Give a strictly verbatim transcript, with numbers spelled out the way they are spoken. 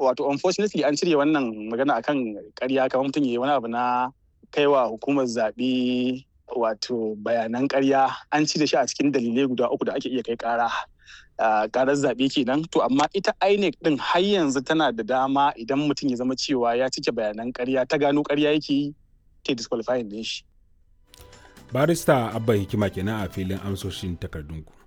wato unfortunately an cire wannan magana akan ƙarya kamar mutum yayi wani abu na kaiwa hukumar zaɓe wato bayanan ƙarya an cire shi a cikin dalilai guda uku da ake iya kai ƙara ƙarar zaɓe kenan. To amma ita I N E C din har yanzu tana da dama idan mutum ya zama cewa ya cike bayanan ƙarya ta gano ƙarya yake yi ta disqualifying din shi. Barista Abba Hikima kenan a filin amsoshin takardunku.